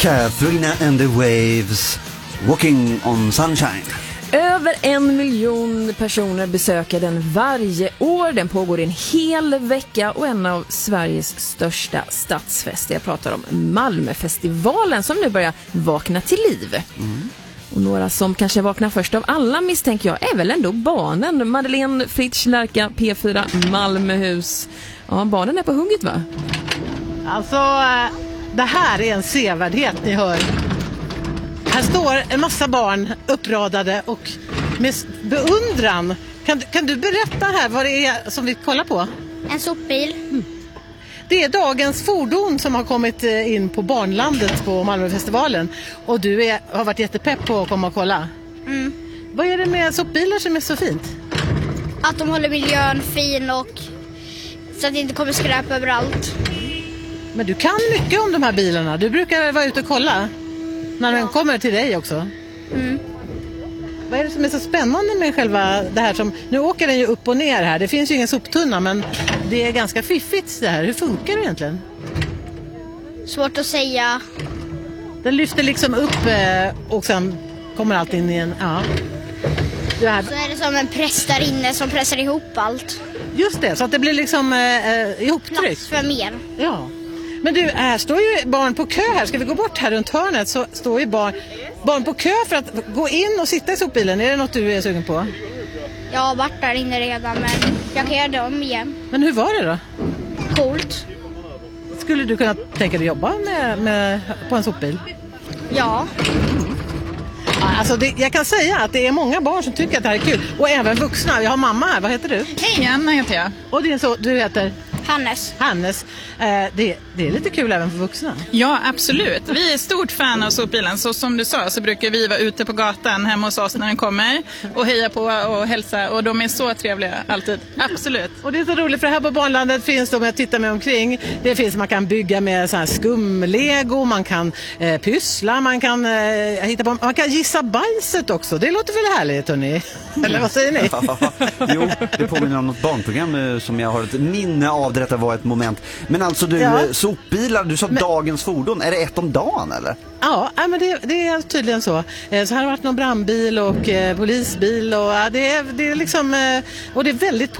Katharina and the Waves, Walking on Sunshine. Över 1 miljon personer besöker den varje år. Den pågår en hel vecka och en av Sveriges största stadsfester. Jag pratar om Malmöfestivalen som nu börjar vakna till liv. Och några som kanske vaknar först av alla, misstänker jag, är väl ändå barnen. Madeleine Fritsch, Lärka, P4, Malmöhus. Ja, barnen är på hugget, va? Alltså, det här är en sevärdhet ni hör. Här står en massa barn uppradade och med beundran. Kan du berätta här vad det är som vi kollar på? En sopbil. Det är dagens fordon som har kommit in på barnlandet på Malmöfestivalen. Och du har varit jättepepp på att komma och kolla. Vad är det med sopbilar som är så fint? Att de håller miljön fin och så att det inte kommer skräp överallt. Men du kan mycket om de här bilarna. Du brukar vara ute och kolla när de kommer till dig också. Vad är det som är så spännande med själva det här som... Nu åker den ju upp och ner här. Det finns ju ingen soptunna, men det är ganska fiffigt det här. Hur funkar det egentligen? Svårt att säga. Den lyfter liksom upp och sen kommer allt in i en... Ja. Så är det som en press där inne som pressar ihop allt. Just det, så att det blir liksom ihoptryckt. Plats för mer. Ja. Men du, här står ju barn på kö här. Ska vi gå bort här runt hörnet så står ju barn på kö för att gå in och sitta i sopbilen. Är det något du är sugen på? Jag har varit där inne redan, men jag kan göra det om igen. Men hur var det då? Coolt. Skulle du kunna tänka dig jobba på en sopbil? Ja. Alltså jag kan säga att det är många barn som tycker att det här är kul. Och även vuxna. Jag har mamma här. Vad heter du? Hej, Anna heter jag. Och du heter? Hannes. Det är lite kul även för vuxna. Ja, absolut. Vi är stort fan av sopbilen. Så som du sa så brukar vi vara ute på gatan hemma hos oss när den kommer och heja på och hälsa. Och de är så trevliga alltid. Absolut. Och det är så roligt för här på barnlandet finns det, om jag tittar mig omkring, det finns man kan bygga med så här skumlego, man kan pyssla, man kan hitta på, man kan gissa bajset också. Det låter väl härligt, hörni? Eller vad säger ni? Jo, det påminner om något barnprogram som jag har ett minne av. Detta var ett moment. Men alltså sopbilar, du sa dagens fordon. Är det ett om dagen eller? Ja, men det är tydligen så. Så här har det varit någon brandbil och polisbil och det är liksom, och det är väldigt